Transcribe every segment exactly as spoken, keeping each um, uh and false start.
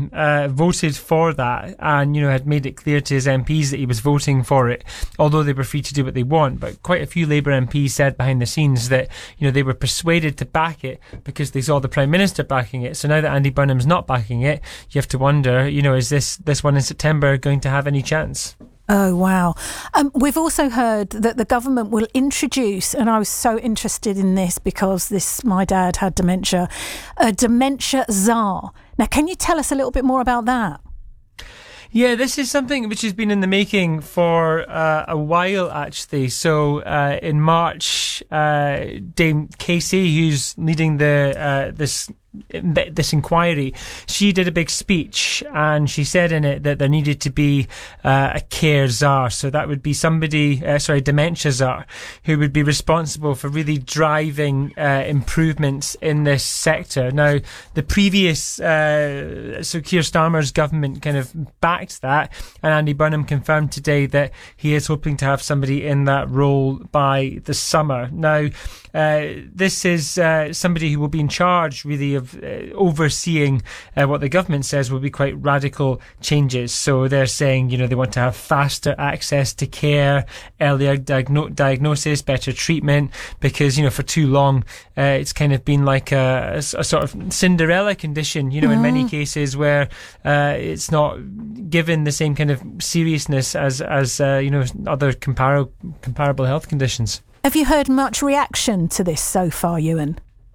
Bunham uh, voted for that and, you know, had made it clear to his M Ps that he was voting for it, although they were free to do what they want. But quite a few Labour M Ps said behind the scenes that, you know, they were persuaded to back it because they saw the Prime Minister backing it. So now that Andy Burnham's not backing it, you have to wonder, you know, is this, this one in September going to have any chance? Oh, wow. Um, we've also heard that the government will introduce, and I was so interested in this because this my dad had dementia, a dementia czar. Now, can you tell us a little bit more about that? Yeah, this is something which has been in the making for uh, a while, actually. So uh, in March, uh, Dame Casey, who's leading the uh, this this inquiry, she did a big speech and she said in it that there needed to be uh, a care czar. So that would be somebody, uh, sorry, dementia czar, who would be responsible for really driving uh, improvements in this sector. Now, the previous, uh, so Keir Starmer's government kind of backed that, and Andy Burnham confirmed today that he is hoping to have somebody in that role by the summer. Now, uh, this is uh, somebody who will be in charge really of uh, overseeing uh, what the government says will be quite radical changes. So they're saying, you know, they want to have faster access to care, earlier diagno- diagnosis, better treatment, because, you know, for too long uh, it's kind of been like a, a, a sort of Cinderella condition, you know, mm. in many cases where uh, it's not given the same kind of seriousness as, as uh, you know, other compar- comparable health conditions. Have you heard much reaction to this so far, Ewan?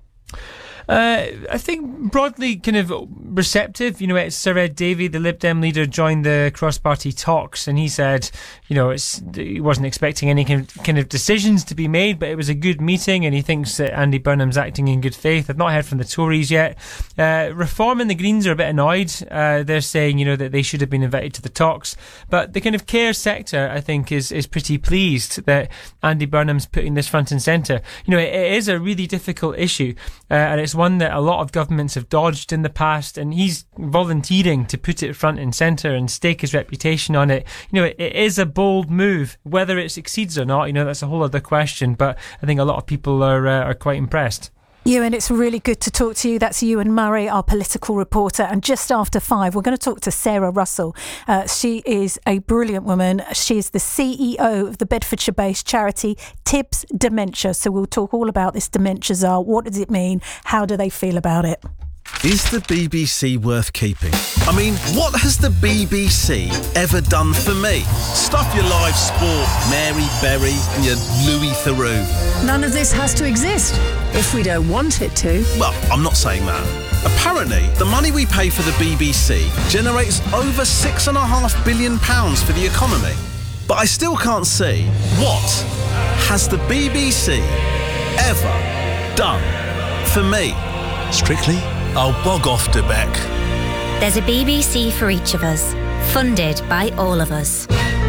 Uh, I think broadly kind of receptive. You know, Sir Ed Davey, the Lib Dem leader, joined the cross-party talks, and he said, you know, it's, he wasn't expecting any kind of, kind of decisions to be made, but it was a good meeting, and he thinks that Andy Burnham's acting in good faith. I've not heard from the Tories yet. Uh, Reform and the Greens are a bit annoyed. Uh, they're saying, you know, that they should have been invited to the talks, but the kind of care sector, I think, is is pretty pleased that Andy Burnham's putting this front and centre. You know, it, it is a really difficult issue, uh, and it's one that a lot of governments have dodged in the past, and he's volunteering to put it front and centre and stake his reputation on it. You know, it, it is a bold move. Whether it succeeds or not, you know, that's a whole other question, but I think a lot of people are uh, are quite impressed. Ewan, it's really good to talk to you. That's Ewan Murray, our political reporter. And just after five, we're going to talk to Sarah Russell. Uh, she is a brilliant woman. She is the C E O of the Bedfordshire-based charity Tibbs Dementia. So we'll talk all about this dementia czar. What does it mean? How do they feel about it? Is the B B C worth keeping? I mean, what has the B B C ever done for me? Stuff your live sport, Mary Berry and your Louis Theroux. None of this has to exist if we don't want it to. Well, I'm not saying that. Apparently, the money we pay for the B B C generates over six and a half billion pounds for the economy. But I still can't see what has the B B C ever done for me. Strictly, I'll bog off to Beck. There's a B B C for each of us, funded by all of us.